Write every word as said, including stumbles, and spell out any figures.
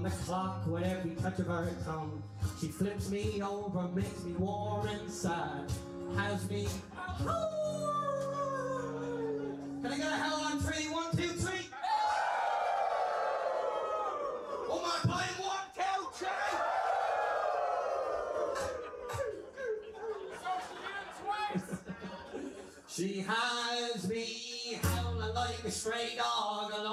the clock with every touch of her tongue. She flips me over, makes me warm inside, has me. Can I get a hell on three? One, two, three. One more time. One, two, three. She has me howling like a stray dog along